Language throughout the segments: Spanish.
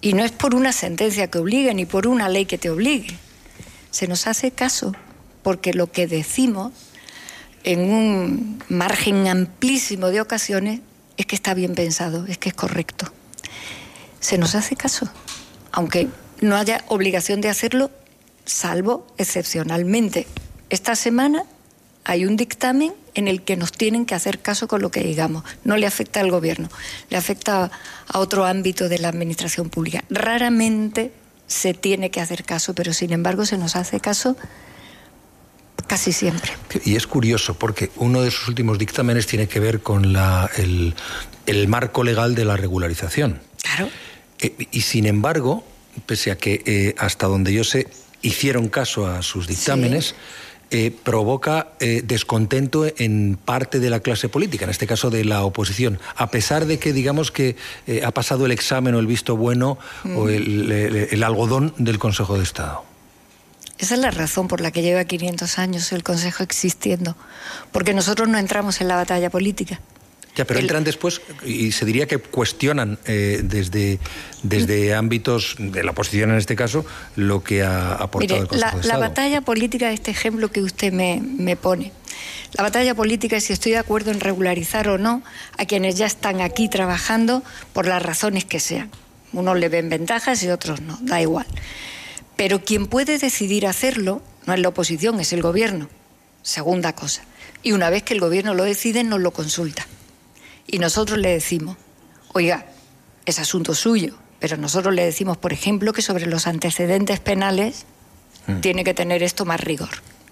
Y no es por una sentencia que obligue, ni por una ley que te obligue. Se nos hace caso porque lo que decimos, en un margen amplísimo de ocasiones, es que está bien pensado, es que es correcto. Se nos hace caso, aunque no haya obligación de hacerlo, salvo excepcionalmente. Esta semana hay un dictamen en el que nos tienen que hacer caso con lo que digamos. No le afecta al gobierno, le afecta a otro ámbito de la administración pública. Raramente se tiene que hacer caso, pero sin embargo se nos hace caso casi siempre. Y es curioso porque uno de sus últimos dictámenes tiene que ver con el marco legal de la regularización. Claro. Y sin embargo, pese a que hasta donde yo sé hicieron caso a sus dictámenes, provoca descontento en parte de la clase política, en este caso de la oposición, a pesar de que digamos que ha pasado el examen o el visto bueno o el algodón del Consejo de Estado. Esa es la razón por la que lleva 500 años el Consejo existiendo, porque nosotros no entramos en la batalla política. Ya, pero entran después y se diría que cuestionan desde ámbitos de la oposición en este caso lo que ha aportado el Consejo de Estado. La batalla política, este ejemplo que usted me pone, la batalla política es si estoy de acuerdo en regularizar o no a quienes ya están aquí trabajando por las razones que sean. Unos le ven ventajas y otros no, da igual. Pero quien puede decidir hacerlo no es la oposición, es el gobierno. Segunda cosa. Y una vez que el gobierno lo decide, nos lo consulta. Y nosotros le decimos, oiga, es asunto suyo, pero nosotros le decimos, por ejemplo, que sobre los antecedentes penales tiene que tener esto más rigor.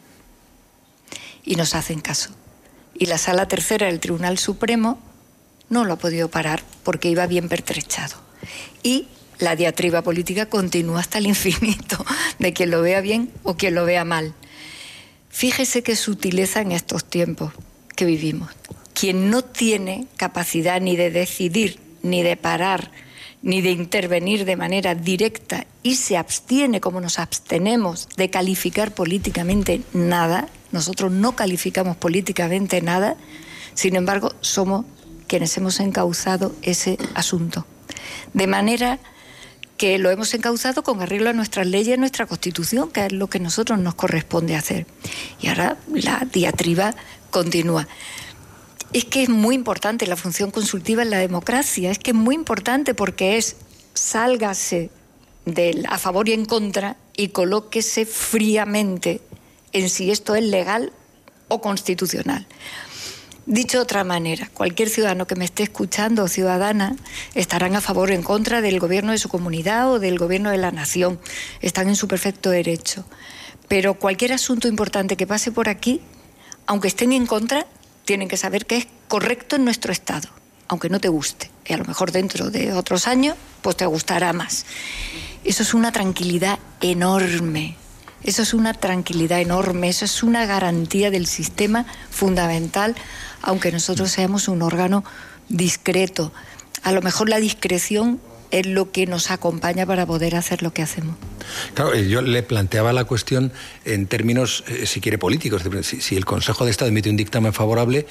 Y nos hacen caso. Y la Sala Tercera del Tribunal Supremo no lo ha podido parar porque iba bien pertrechado. Y la diatriba política continúa hasta el infinito, de quien lo vea bien o quien lo vea mal. Fíjese qué sutileza en estos tiempos que vivimos. Quien no tiene capacidad ni de decidir, ni de parar, ni de intervenir de manera directa y se abstiene, como nos abstenemos, de calificar políticamente nada, nosotros no calificamos políticamente nada, sin embargo, somos quienes hemos encauzado ese asunto. De manera que lo hemos encauzado con arreglo a nuestras leyes, a nuestra Constitución, que es lo que a nosotros nos corresponde hacer. Y ahora la diatriba continúa. Es que es muy importante la función consultiva en la democracia, es que es muy importante porque es sálgase del a favor y en contra y colóquese fríamente en si esto es legal o constitucional. Dicho de otra manera, cualquier ciudadano que me esté escuchando o ciudadana estarán a favor o en contra del gobierno de su comunidad o del gobierno de la nación, están en su perfecto derecho. Pero cualquier asunto importante que pase por aquí, aunque estén en contra, tienen que saber que es correcto en nuestro Estado, aunque no te guste. Y a lo mejor dentro de otros años, pues te gustará más. Eso es una tranquilidad enorme. Eso es una tranquilidad enorme. Eso es una garantía del sistema fundamental, aunque nosotros seamos un órgano discreto. A lo mejor la discreción es lo que nos acompaña para poder hacer lo que hacemos. Claro, yo le planteaba la cuestión en términos, si quiere, políticos. Si el Consejo de Estado emite un dictamen favorable,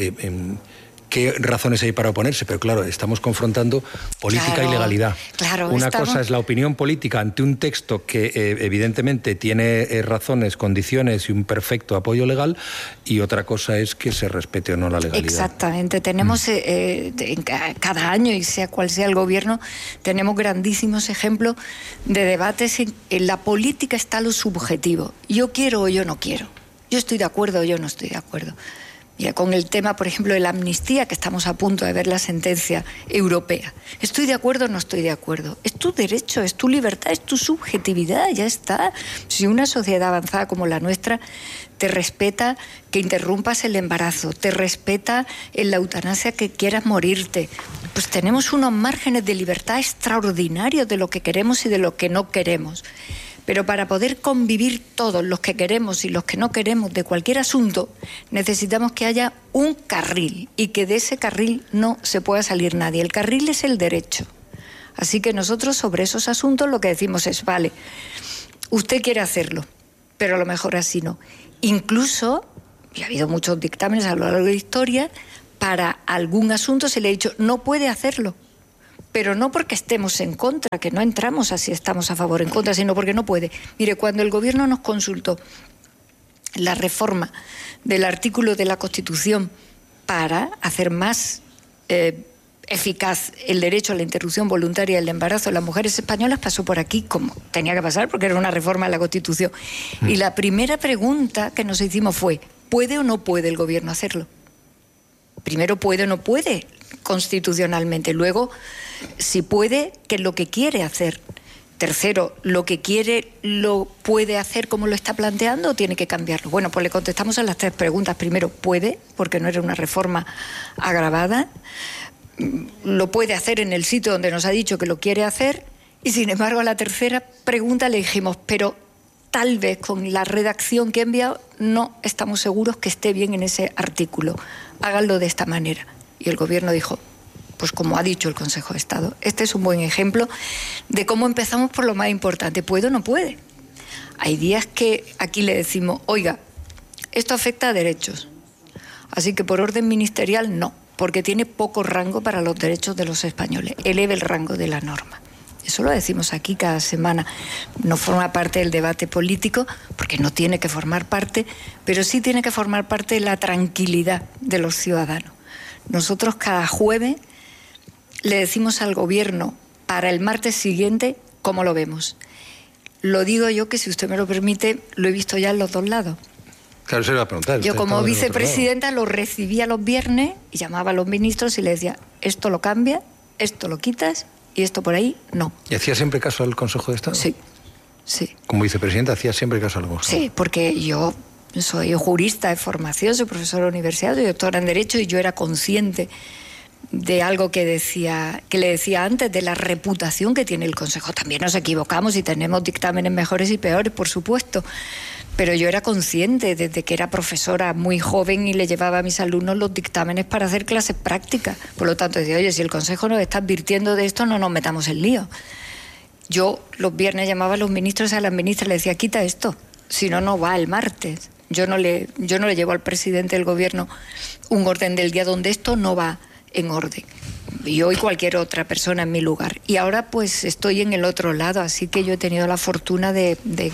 ¿qué razones hay para oponerse? Pero claro, estamos confrontando política y legalidad. Claro, Una cosa es la opinión política ante un texto que evidentemente tiene razones, condiciones y un perfecto apoyo legal, y otra cosa es que se respete o no la legalidad. Exactamente. Tenemos cada año, y sea cual sea el gobierno, tenemos grandísimos ejemplos de debates en la política está lo subjetivo. Yo quiero o yo no quiero. Yo estoy de acuerdo o yo no estoy de acuerdo. Mira, con el tema, por ejemplo, de la amnistía, que estamos a punto de ver la sentencia europea. ¿Estoy de acuerdo o no estoy de acuerdo? Es tu derecho, es tu libertad, es tu subjetividad, ya está. Si una sociedad avanzada como la nuestra te respeta que interrumpas el embarazo, te respeta en la eutanasia que quieras morirte, pues tenemos unos márgenes de libertad extraordinarios de lo que queremos y de lo que no queremos. Pero para poder convivir todos, los que queremos y los que no queremos, de cualquier asunto, necesitamos que haya un carril y que de ese carril no se pueda salir nadie. El carril es el derecho. Así que nosotros sobre esos asuntos lo que decimos es, vale, usted quiere hacerlo, pero a lo mejor así no. Incluso, y ha habido muchos dictámenes a lo largo de la historia, para algún asunto se le ha dicho, no puede hacerlo, pero no porque estemos en contra, que no entramos así estamos a favor o en contra, sino porque no puede. Mire, cuando el Gobierno nos consultó la reforma del artículo de la Constitución para hacer más eficaz el derecho a la interrupción voluntaria del embarazo de las mujeres españolas, pasó por aquí como tenía que pasar, porque era una reforma de la Constitución. Y la primera pregunta que nos hicimos fue: ¿puede o no puede el Gobierno hacerlo? Primero, ¿puede o no puede constitucionalmente? Luego, si puede, ¿qué es lo que quiere hacer? Tercero, ¿lo que quiere lo puede hacer como lo está planteando o tiene que cambiarlo? Bueno, pues le contestamos a las 3 preguntas. Primero, puede, porque no era una reforma agravada. Lo puede hacer en el sitio donde nos ha dicho que lo quiere hacer. Y sin embargo, a la tercera pregunta le dijimos: pero tal vez con la redacción que he enviado no estamos seguros que esté bien en ese artículo. Háganlo de esta manera. Y el Gobierno dijo: pues como ha dicho el Consejo de Estado. Este es un buen ejemplo de cómo empezamos por lo más importante. ¿Puede o no puede? Hay días que aquí le decimos: oiga, esto afecta a derechos, así que por orden ministerial no, porque tiene poco rango para los derechos de los españoles. Eleve el rango de la norma. Eso lo decimos aquí cada semana. No forma parte del debate político, porque no tiene que formar parte, pero sí tiene que formar parte de la tranquilidad de los ciudadanos. Nosotros cada jueves le decimos al Gobierno para el martes siguiente cómo lo vemos. Lo digo yo, que si usted me lo permite, lo he visto ya en los dos lados. Claro, se lo iba a preguntar. Yo como vicepresidenta lo recibía los viernes y llamaba a los ministros y les decía: esto lo cambia, esto lo quitas y esto por ahí no. ¿Y hacía siempre caso al Consejo de Estado? Sí, sí. Como vicepresidenta hacía siempre caso al Consejo. Sí, porque yo soy jurista de formación, soy profesora de universidad, soy doctora en Derecho, y yo era consciente de algo que le decía antes, de la reputación que tiene el Consejo. También nos equivocamos y tenemos dictámenes mejores y peores, por supuesto, pero yo era consciente desde que era profesora muy joven y le llevaba a mis alumnos los dictámenes para hacer clases prácticas. Por lo tanto, decía: oye, si el Consejo nos está advirtiendo de esto, no nos metamos en lío. Yo los viernes llamaba a los ministros y a las ministras y le decía: quita esto, si no, no va el martes. Yo no le llevo al presidente del Gobierno un orden del día donde esto no va en orden. Yo y cualquier otra persona en mi lugar. Y ahora pues estoy en el otro lado, así que yo he tenido la fortuna de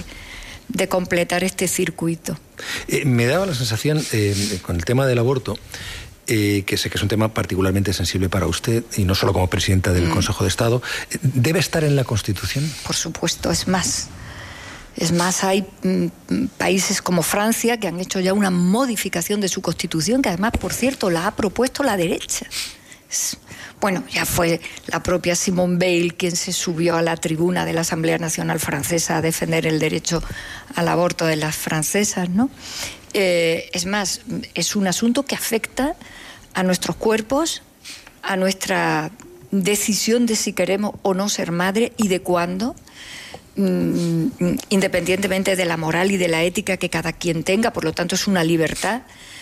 completar este circuito. Me daba la sensación, con el tema del aborto, que sé que es un tema particularmente sensible para usted, y no solo como presidenta del Consejo de Estado, ¿debe estar en la Constitución? Por supuesto, es más, hay países como Francia que han hecho ya una modificación de su Constitución, que además, por cierto, la ha propuesto la derecha. Bueno, ya fue la propia Simone Veil quien se subió a la tribuna de la Asamblea Nacional Francesa a defender el derecho al aborto de las francesas, ¿no? Es más, es un asunto que afecta a nuestros cuerpos, a nuestra decisión de si queremos o no ser madre y de cuándo, independientemente de la moral y de la ética que cada quien tenga. Por lo tanto, es una libertad.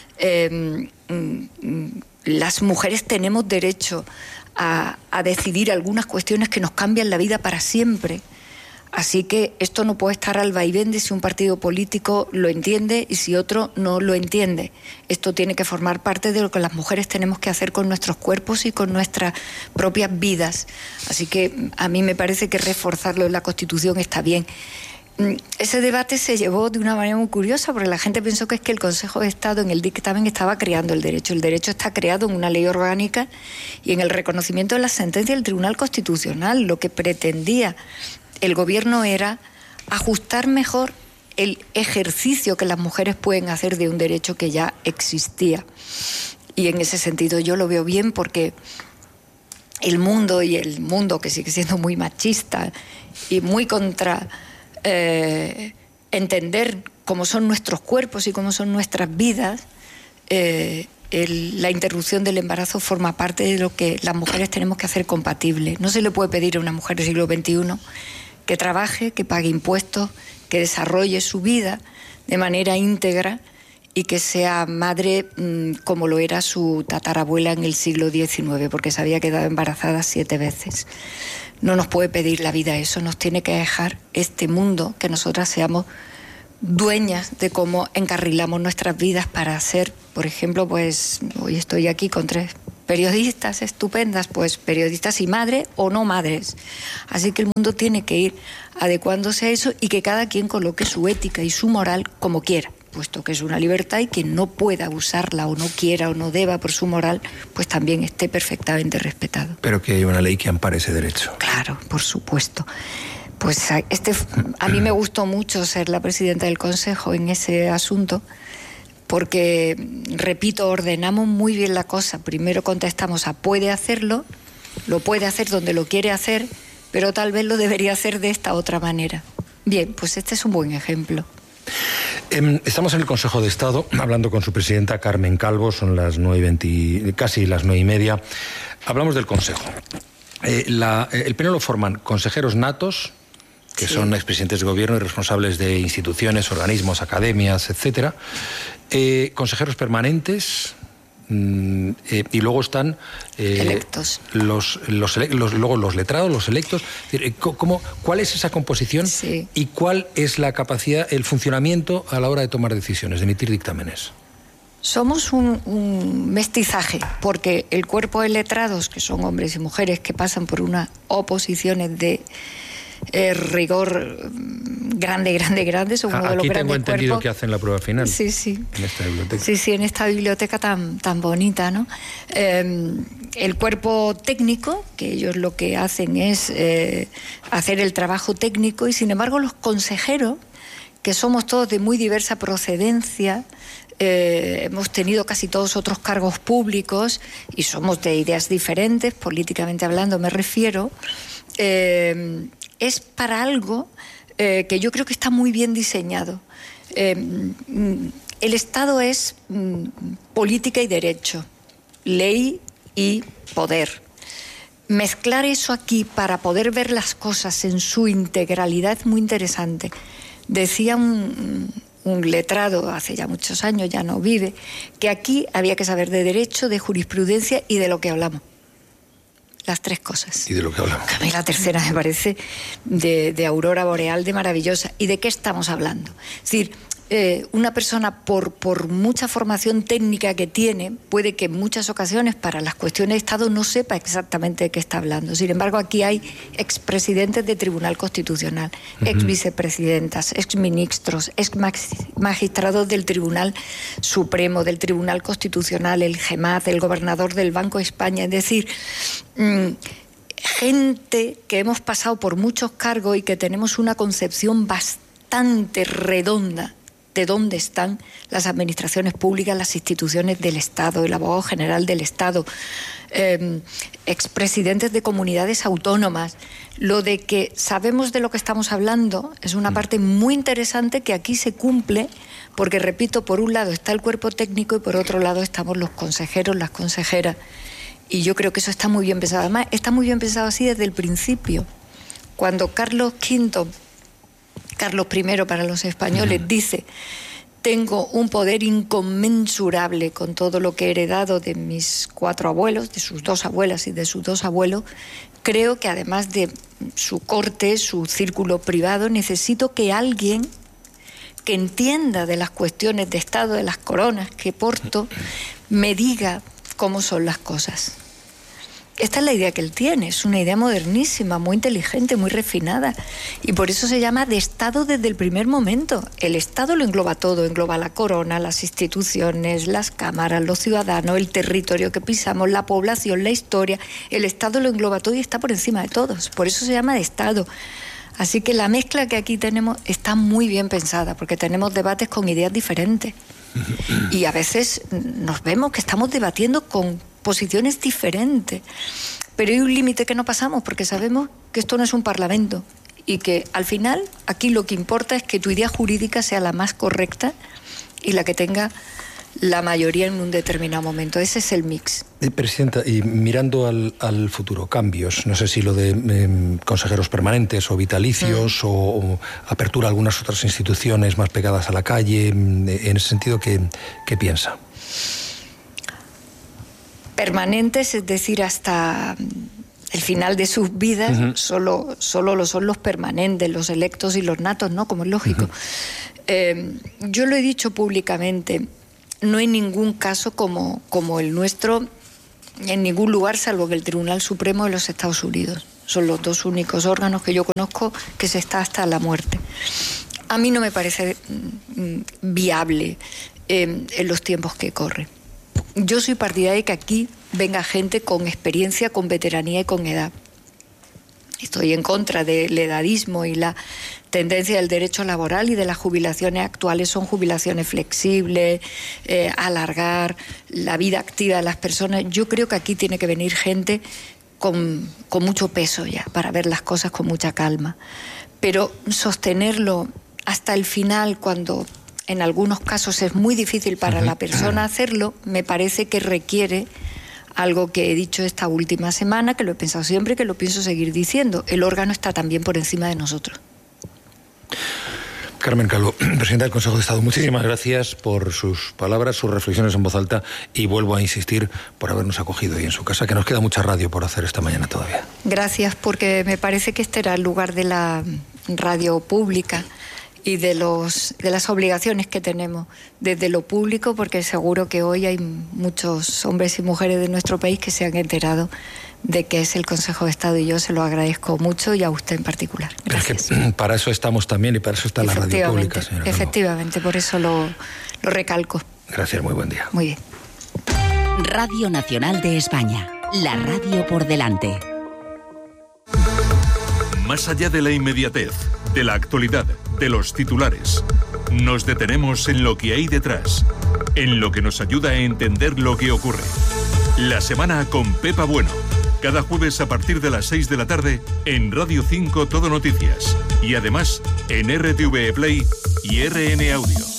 Las mujeres tenemos derecho a decidir algunas cuestiones que nos cambian la vida para siempre. Así que esto no puede estar al vaivén de si un partido político lo entiende y si otro no lo entiende. Esto tiene que formar parte de lo que las mujeres tenemos que hacer con nuestros cuerpos y con nuestras propias vidas. Así que a mí me parece que reforzarlo en la Constitución está bien. Ese debate se llevó de una manera muy curiosa, porque la gente pensó que es que el Consejo de Estado en el dictamen estaba creando el derecho. El derecho está creado en una ley orgánica y en el reconocimiento de la sentencia del Tribunal Constitucional. Lo que pretendía el Gobierno era ajustar mejor el ejercicio que las mujeres pueden hacer de un derecho que ya existía. Y en ese sentido yo lo veo bien, porque el mundo que sigue siendo muy machista y muy contra entender cómo son nuestros cuerpos y cómo son nuestras vidas, la interrupción del embarazo forma parte de lo que las mujeres tenemos que hacer compatible. No se le puede pedir a una mujer del siglo XXI que trabaje, que pague impuestos, que desarrolle su vida de manera íntegra y que sea madre como lo era su tatarabuela en el siglo XIX, porque se había quedado embarazada 7 veces. No nos puede pedir la vida eso, nos tiene que dejar este mundo, que nosotras seamos dueñas de cómo encarrilamos nuestras vidas para hacer, por ejemplo, pues hoy estoy aquí con 3 periodistas estupendas, pues periodistas y madres o no madres. Así que el mundo tiene que ir adecuándose a eso y que cada quien coloque su ética y su moral como quiera, puesto que es una libertad y quien no pueda usarla o no quiera o no deba por su moral, pues también esté perfectamente respetado. Pero que haya una ley que ampare ese derecho. Claro, por supuesto. Pues a mí me gustó mucho ser la presidenta del Consejo en ese asunto, porque, repito, ordenamos muy bien la cosa. Primero contestamos a puede hacerlo, lo puede hacer donde lo quiere hacer, pero tal vez lo debería hacer de esta otra manera. Bien, pues este es un buen ejemplo. Estamos en el Consejo de Estado hablando con su presidenta Carmen Calvo, son las 9:20, casi las 9:30. Hablamos del Consejo. El Pleno lo forman consejeros natos, que sí, son expresidentes de gobierno y responsables de instituciones, organismos, academias, etcétera. Consejeros permanentes. Y luego están electos. Luego los letrados, los electos. ¿Cuál es esa composición? Sí. ¿Y cuál es la capacidad, el funcionamiento a la hora de tomar decisiones, de emitir dictámenes? Somos un mestizaje, porque el cuerpo de letrados, que son hombres y mujeres que pasan por unas oposiciones de rigor grande, son uno de los grandes cuerpos. Aquí tengo entendido que hacen la prueba final. Sí. En esta biblioteca. Sí, en esta biblioteca tan bonita, ¿no? El cuerpo técnico, que ellos lo que hacen es hacer el trabajo técnico, y sin embargo los consejeros, que somos todos de muy diversa procedencia, hemos tenido casi todos otros cargos públicos y somos de ideas diferentes, políticamente hablando me refiero, es para algo que yo creo que está muy bien diseñado. El Estado es política y derecho, ley y poder. Mezclar eso aquí para poder ver las cosas en su integralidad es muy interesante. Decía un letrado hace ya muchos años, ya no vive, que aquí había que saber de derecho, de jurisprudencia y de lo que hablamos. Las tres cosas. Y de lo que hablamos. A mí la tercera me parece de aurora boreal, de maravillosa. ¿Y de qué estamos hablando? Es decir, una persona por mucha formación técnica que tiene, puede que en muchas ocasiones para las cuestiones de Estado no sepa exactamente de qué está hablando. Sin embargo, aquí hay expresidentes de Tribunal Constitucional, exvicepresidentas, exministros, exmagistrados del Tribunal Supremo, del Tribunal Constitucional, el GEMAT, el gobernador del Banco de España. Es decir, gente que hemos pasado por muchos cargos y que tenemos una concepción bastante redonda de dónde están las administraciones públicas, las instituciones del Estado, el abogado general del Estado, expresidentes de comunidades autónomas. Lo de que sabemos de lo que estamos hablando es una parte muy interesante que aquí se cumple, porque, repito, por un lado está el cuerpo técnico y por otro lado estamos los consejeros, las consejeras. Y yo creo que eso está muy bien pensado. Además, está muy bien pensado así desde el principio. Cuando Carlos I para los españoles dice: tengo un poder inconmensurable con todo lo que he heredado de mis 4 abuelos, de sus 2 abuelas y de sus 2 abuelos, creo que además de su corte, su círculo privado, necesito que alguien que entienda de las cuestiones de Estado, de las coronas que porto, me diga cómo son las cosas. Esta es la idea que él tiene, es una idea modernísima, muy inteligente, muy refinada, y por eso se llama de Estado desde el primer momento. El Estado lo engloba todo, engloba la corona, las instituciones, las cámaras, los ciudadanos, el territorio que pisamos, la población, la historia. El Estado lo engloba todo y está por encima de todos, por eso se llama de Estado. Así que la mezcla que aquí tenemos está muy bien pensada, porque tenemos debates con ideas diferentes. Y a veces nos vemos que estamos debatiendo con posiciones diferentes, pero hay un límite que no pasamos, porque sabemos que esto no es un parlamento y que al final aquí lo que importa es que tu idea jurídica sea la más correcta y la que tenga la mayoría en un determinado momento. Ese es el mix. Presidenta, y mirando al futuro, cambios, no sé si lo de consejeros permanentes o vitalicios o apertura a algunas otras instituciones más pegadas a la calle, en ese sentido, ¿qué piensa? Permanentes, es decir, hasta el final de sus vidas, solo lo son los permanentes, los electos y los natos, ¿no? Como es lógico. Yo lo he dicho públicamente, no hay ningún caso como el nuestro en ningún lugar salvo que el Tribunal Supremo de los Estados Unidos. Son los dos únicos órganos que yo conozco que se está hasta la muerte. A mí no me parece viable en los tiempos que corren. Yo soy partidaria de que aquí venga gente con experiencia, con veteranía y con edad. Estoy en contra del edadismo y la tendencia del derecho laboral y de las jubilaciones actuales. Son jubilaciones flexibles, alargar la vida activa de las personas. Yo creo que aquí tiene que venir gente con mucho peso ya, para ver las cosas con mucha calma. Pero sostenerlo hasta el final, cuando en algunos casos es muy difícil para la persona hacerlo, me parece que requiere algo que he dicho esta última semana, que lo he pensado siempre y que lo pienso seguir diciendo. El órgano está también por encima de nosotros. Carmen Calvo, presidenta del Consejo de Estado, muchísimas gracias por sus palabras, sus reflexiones en voz alta, y vuelvo a insistir por habernos acogido hoy en su casa, que nos queda mucha radio por hacer esta mañana todavía. Gracias, porque me parece que este era el lugar de la radio pública y de las obligaciones que tenemos desde lo público, porque seguro que hoy hay muchos hombres y mujeres de nuestro país que se han enterado de que es el Consejo de Estado, y yo se lo agradezco mucho, y a usted en particular. Gracias. Pero es que para eso estamos también, y para eso está la radio pública, señora. Efectivamente, por eso lo recalco. Gracias, muy buen día. Muy bien. Radio Nacional de España, la radio por delante. Más allá de la inmediatez, de la actualidad, de los titulares, nos detenemos en lo que hay detrás, en lo que nos ayuda a entender lo que ocurre. La semana con Pepa Bueno, cada jueves a partir de las 6 de la tarde en Radio 5 Todo Noticias, y además en RTV Play y RN Audio.